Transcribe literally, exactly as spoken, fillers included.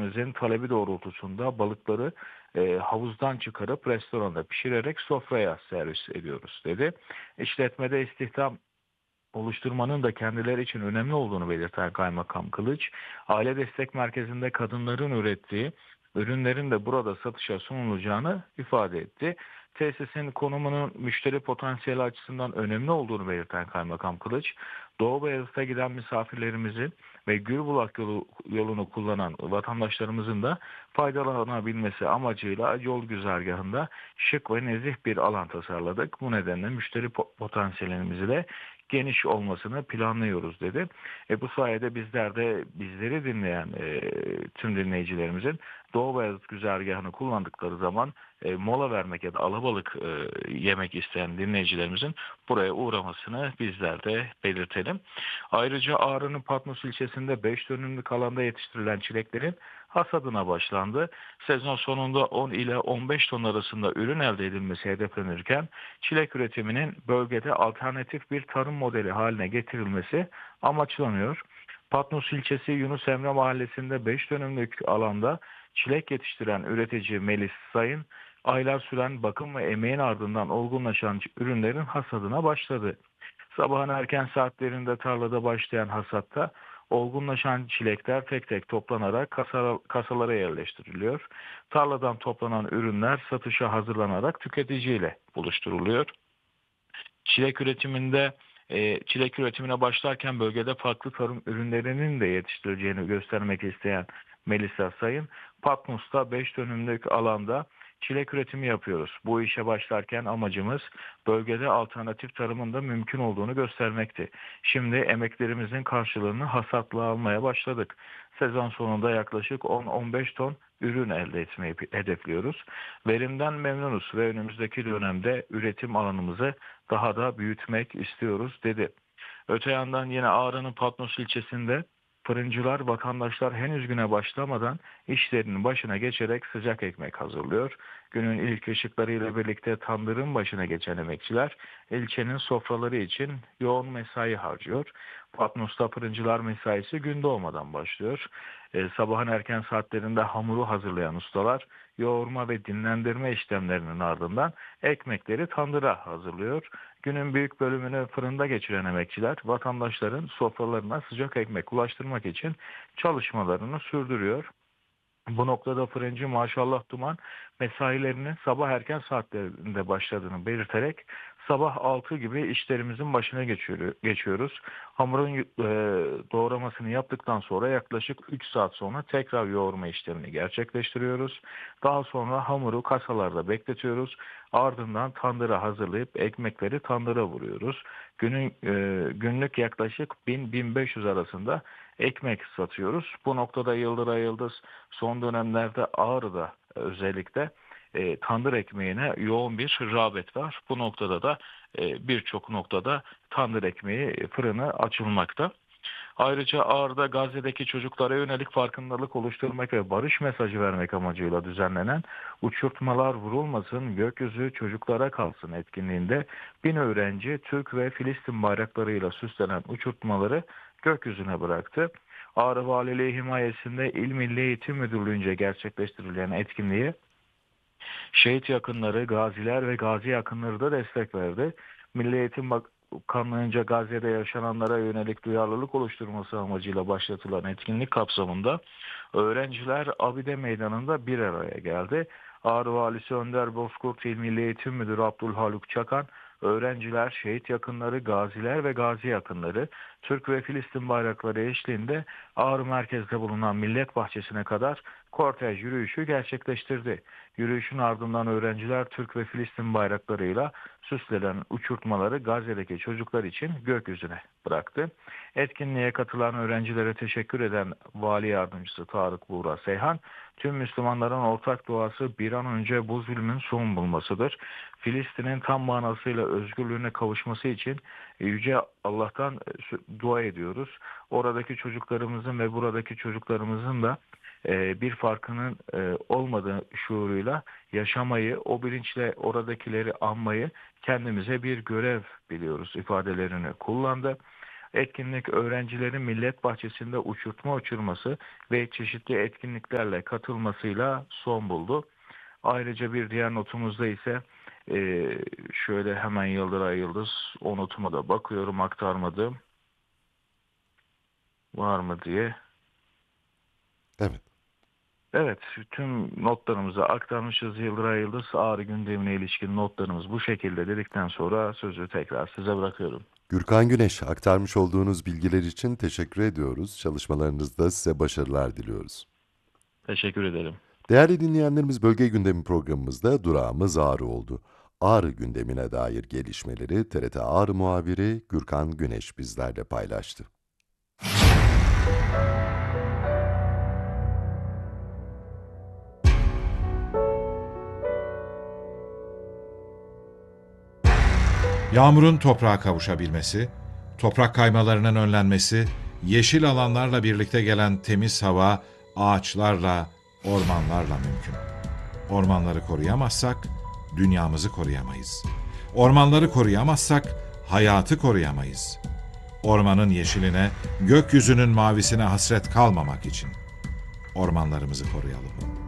müşterilerimizin talebi doğrultusunda balıkları e, havuzdan çıkarıp restoranda pişirerek sofraya servis ediyoruz dedi. İşletmede istihdam oluşturmanın da kendileri için önemli olduğunu belirten Kaymakam Kılıç, aile destek merkezinde kadınların ürettiği ürünlerin de burada satışa sunulacağını ifade etti. Tesisin konumunun müşteri potansiyeli açısından önemli olduğunu belirten Kaymakam Kılıç, Doğu Beyazıt'a giden misafirlerimizin ve Gülbulak yolu, yolunu kullanan vatandaşlarımızın da faydalanabilmesi amacıyla yol güzergahında şık ve nezih bir alan tasarladık. Bu nedenle müşteri po- potansiyelimizi de geniş olmasını planlıyoruz dedi. E, bu sayede bizler de bizleri dinleyen e, tüm dinleyicilerimizin Doğu Beyazıt güzergahını kullandıkları zaman e, mola vermek ya da alabalık e, yemek isteyen dinleyicilerimizin buraya uğramasını bizler de belirtelim. Ayrıca Ağrı'nın Patnos ilçesinde beş dönümlük alanda yetiştirilen çileklerin hasadına başlandı. Sezon sonunda on ile on beş ton arasında ürün elde edilmesi hedeflenirken çilek üretiminin bölgede alternatif bir tarım modeli haline getirilmesi amaçlanıyor. Patnos ilçesi Yunus Emre mahallesinde beş dönümlük alanda çilek yetiştiren üretici Melis Sayın, aylar süren bakım ve emeğin ardından olgunlaşan ürünlerin hasadına başladı. Sabahın erken saatlerinde tarlada başlayan hasatta olgunlaşan çilekler tek tek toplanarak kasa- kasalara yerleştiriliyor. Tarladan toplanan ürünler satışa hazırlanarak tüketiciyle buluşturuluyor. Çilek üretiminde e, çilek üretimine başlarken bölgede farklı tarım ürünlerinin de yetiştireceğini göstermek isteyen Melisa Sayın, Patmos'ta beş dönümlük alanda çilek üretimi yapıyoruz. Bu işe başlarken amacımız bölgede alternatif tarımın da mümkün olduğunu göstermekti. Şimdi emeklerimizin karşılığını hasatla almaya başladık. Sezon sonunda yaklaşık on on beş ton ürün elde etmeyi hedefliyoruz. Verimden memnunuz ve önümüzdeki dönemde üretim alanımızı daha da büyütmek istiyoruz dedi. Öte yandan yine Ağrı'nın Patnos ilçesinde fırıncılar vatandaşlar henüz güne başlamadan işlerinin başına geçerek sıcak ekmek hazırlıyor. Günün ilk ışıklarıyla birlikte tandırın başına geçen emekçiler ilçenin sofraları için yoğun mesai harcıyor. Patnos'ta fırıncılar mesaisi gün doğmadan başlıyor. E, sabahın erken saatlerinde hamuru hazırlayan ustalar yoğurma ve dinlendirme işlemlerinin ardından ekmekleri tandıra hazırlıyor. Günün büyük bölümünü fırında geçiren emekçiler vatandaşların sofralarına sıcak ekmek ulaştırmak için çalışmalarını sürdürüyor. Bu noktada fırıncı Maşallah Duman mesailerinin sabah erken saatlerinde başladığını belirterek sabah altı gibi işlerimizin başına geçiyor- geçiyoruz. Hamurun e, doğramasını yaptıktan sonra yaklaşık üç saat sonra tekrar yoğurma işlemini gerçekleştiriyoruz. Daha sonra hamuru kasalarda bekletiyoruz. Ardından tandıra hazırlayıp ekmekleri tandıra vuruyoruz. Günün e, günlük yaklaşık bin bin beş yüz arasında ekmek satıyoruz. Bu noktada Yıldıray Yıldız son dönemlerde Ağrı'da özellikle e, tandır ekmeğine yoğun bir rağbet var. Bu noktada da e, birçok noktada tandır ekmeği fırını açılmakta. Ayrıca Ağrı'da Gazze'deki çocuklara yönelik farkındalık oluşturmak ve barış mesajı vermek amacıyla düzenlenen Uçurtmalar Vurulmasın, Gökyüzü Çocuklara Kalsın etkinliğinde bin öğrenci Türk ve Filistin bayraklarıyla süslenen uçurtmaları gökyüzüne bıraktı. Ağrı Valiliği himayesinde İl Milli Eğitim Müdürlüğü'nce gerçekleştirilen etkinliğe şehit yakınları, gaziler ve gazi yakınları da destek verdi. Milli Eğitim Bakanlığı'nca Gazze'de yaşananlara yönelik duyarlılık oluşturması amacıyla başlatılan etkinlik kapsamında öğrenciler Abide Meydanı'nda bir araya geldi. Ağrı Valisi Önder Bozkurt, İl Milli Eğitim Müdürü Abdülhaluk Çakan, öğrenciler, şehit yakınları, gaziler ve gazi yakınları Türk ve Filistin bayrakları eşliğinde Ağrı merkezde bulunan Millet Bahçesi'ne kadar kortej yürüyüşü gerçekleştirdi. Yürüyüşün ardından öğrenciler Türk ve Filistin bayraklarıyla süslenen uçurtmaları Gazze'deki çocuklar için gökyüzüne bıraktı. Etkinliğe katılan öğrencilere teşekkür eden Vali Yardımcısı Tarık Buğra Seyhan, tüm Müslümanların ortak duası bir an önce bu zulmün son bulmasıdır. Filistin'in tam manasıyla özgürlüğüne kavuşması için Yüce Allah'tan dua ediyoruz. Oradaki çocuklarımızın ve buradaki çocuklarımızın da bir farkının olmadığı şuuruyla yaşamayı, o bilinçle oradakileri anmayı kendimize bir görev biliyoruz ifadelerini kullandı. Etkinlik öğrencilerin millet bahçesinde uçurtma uçurması ve çeşitli etkinliklerle katılmasıyla son buldu. Ayrıca bir diğer notumuzda ise e, şöyle hemen Yıldıray Yıldız o notuma da bakıyorum, aktarmadığım var mı diye. Evet. Evet, tüm notlarımızı aktarmışız. Yıldıray Yıldız Ağrı gündemine ilişkin notlarımız bu şekilde dedikten sonra sözü tekrar size bırakıyorum. Gürkan Güneş, aktarmış olduğunuz bilgiler için teşekkür ediyoruz. Çalışmalarınızda size başarılar diliyoruz. Teşekkür ederim. Değerli dinleyenlerimiz, Bölge Gündemi programımızda durağımız Ağrı oldu. Ağrı gündemine dair gelişmeleri T R T Ağrı muhabiri Gürkan Güneş bizlerle paylaştı. Yağmurun toprağa kavuşabilmesi, toprak kaymalarının önlenmesi, yeşil alanlarla birlikte gelen temiz hava, ağaçlarla, ormanlarla mümkün. Ormanları koruyamazsak, dünyamızı koruyamayız. Ormanları koruyamazsak, hayatı koruyamayız. Ormanın yeşiline, gökyüzünün mavisine hasret kalmamak için ormanlarımızı koruyalım.